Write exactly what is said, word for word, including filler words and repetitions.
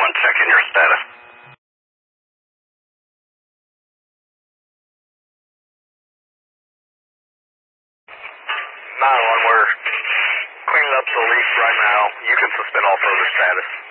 one, check in your status. nine one, we're cleaning up the leak right now. You can suspend all further status.